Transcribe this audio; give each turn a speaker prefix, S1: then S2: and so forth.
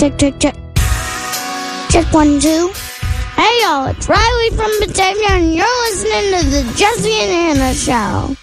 S1: Check, check, check. Check 1, 2. Hey, y'all, it's Riley from Batavia, and you're listening to the Jesse and Anna Show.